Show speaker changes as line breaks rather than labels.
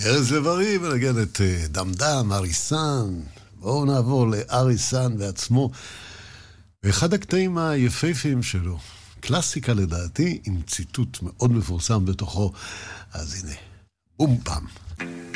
ארז לב-ארי מנגן את דמדם, אריסן. בואו נעבור לאריסן בעצמו. ואחד הקטעים היפהפיים שלו, קלאסיקה לדעתי, עם ציטוט מאוד מפורסם בתוכו. אז הנה, בום פעם.